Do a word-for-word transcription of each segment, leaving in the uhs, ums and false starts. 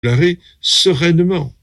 déclarer sereinement.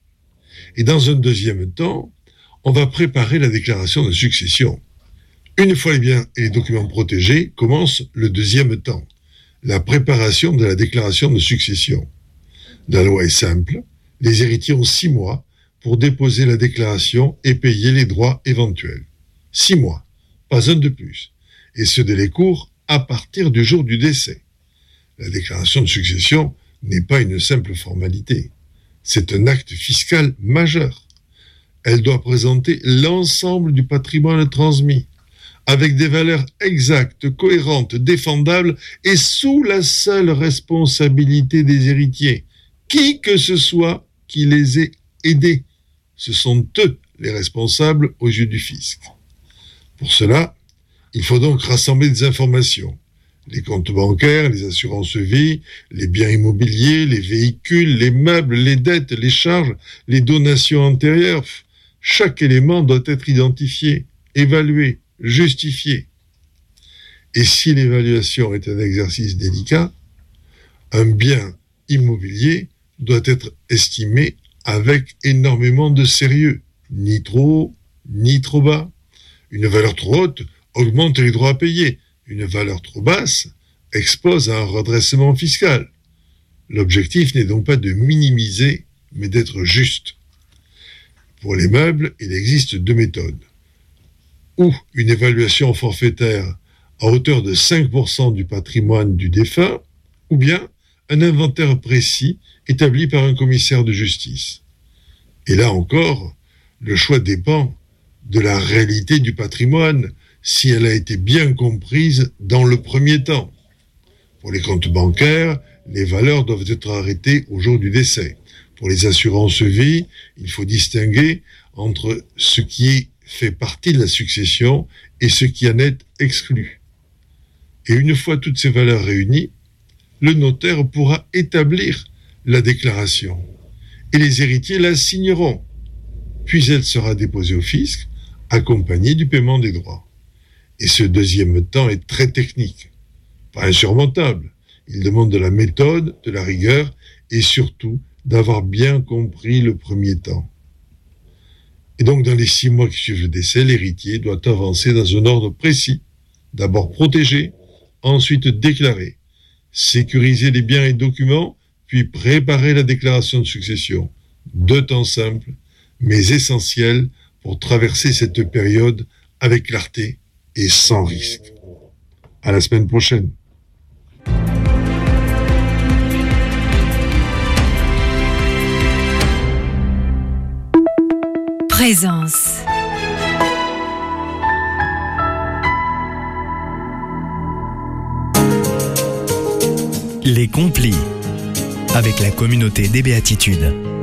Et dans un deuxième temps, on va préparer la déclaration de succession. Une fois les biens et les documents protégés, commence le deuxième temps, la préparation de la déclaration de succession. La loi est simple, les héritiers ont six mois pour déposer la déclaration et payer les droits éventuels. Six mois, pas un de plus. Et ce délai court à partir du jour du décès. La déclaration de succession n'est pas une simple formalité. C'est un acte fiscal majeur. Elle doit présenter l'ensemble du patrimoine transmis, avec des valeurs exactes, cohérentes, défendables et sous la seule responsabilité des héritiers, qui que ce soit qui les ait aidés. Ce sont eux les responsables aux yeux du fisc. Pour cela, il faut donc rassembler des informations. Les comptes bancaires, les assurances vie, les biens immobiliers, les véhicules, les meubles, les dettes, les charges, les donations antérieures. Chaque élément doit être identifié, évalué, justifié. Et si l'évaluation est un exercice délicat, un bien immobilier doit être estimé avec énormément de sérieux, ni trop haut, ni trop bas. Une valeur trop haute augmente les droits à payer. Une valeur trop basse expose à un redressement fiscal. L'objectif n'est donc pas de minimiser, mais d'être juste. Pour les meubles, il existe deux méthodes. Ou une évaluation forfaitaire à hauteur de cinq pour cent du patrimoine du défunt, ou bien un inventaire précis établi par un commissaire de justice. Et là encore, le choix dépend de la réalité du patrimoine, si elle a été bien comprise dans le premier temps. Pour les comptes bancaires, les valeurs doivent être arrêtées au jour du décès. Pour les assurances vie, il faut distinguer entre ce qui fait partie de la succession et ce qui en est exclu. Et une fois toutes ces valeurs réunies, le notaire pourra établir la déclaration et les héritiers la signeront. Puis elle sera déposée au fisc, accompagnée du paiement des droits. Et ce deuxième temps est très technique, pas insurmontable. Il demande de la méthode, de la rigueur et surtout d'avoir bien compris le premier temps. Et donc dans les six mois qui suivent le décès, l'héritier doit avancer dans un ordre précis. D'abord protéger, ensuite déclarer, sécuriser les biens et documents, puis préparer la déclaration de succession. Deux temps simples, mais essentiels pour traverser cette période avec clarté et sans risque. À la semaine prochaine. Présence. Les Complis, avec la communauté des Béatitudes.